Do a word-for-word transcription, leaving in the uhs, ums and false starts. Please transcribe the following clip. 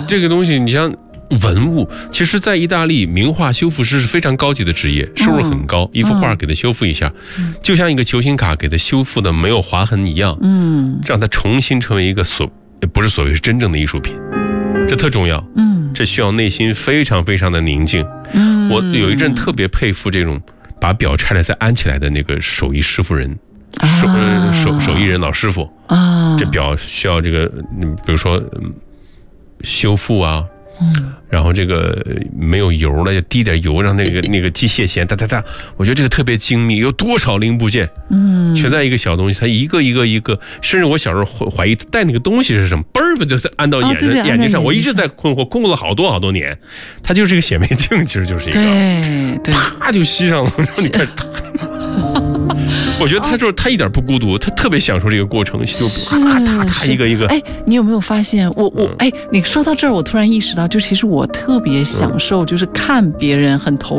这个东西你像文物，其实在意大利名画修复师是非常高级的职业，收入很高，一幅画给它修复一下，就像一个球星卡给它修复的没有划痕一样，嗯，让它重新成为一个所不是所谓是真正的艺术品，这特重要，嗯，这需要内心非常非常的宁静，嗯，我有一阵特别佩服这种把表拆了再安起来的那个手艺师傅人。手呃手手艺人老师傅啊，这表需要这个，比如说、嗯、修复啊，嗯，然后这个没有油了，就滴点油，让那个那个机械弦哒哒哒，我觉得这个特别精密，有多少零部件，嗯，全在一个小东西，它一个一个一个，甚至我小时候怀疑带那个东西是什么，嘣儿不就是按到眼、哦、对对眼睛上，我一直在困惑，困惑了好多好多年，它就是一个显微镜，其实就是一个， 对对， 啪就吸上了，然后你看。我觉得他就是他一点不孤独，他特别享受这个过程，就啪啪啪一个一个。 哎，你有没有发现我我哎，你说到这儿，我突然意识到，就其实我特别享受，就是看别人很投